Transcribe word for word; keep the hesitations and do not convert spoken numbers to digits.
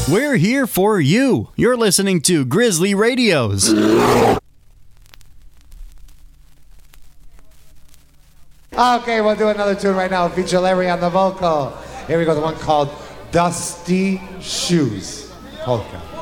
We're here for you. You're listening to Grizzly Radios. Okay, we'll do another tune right now. Feature Larry on the vocal. Here we go, the one called Dusty Shoes. Polka.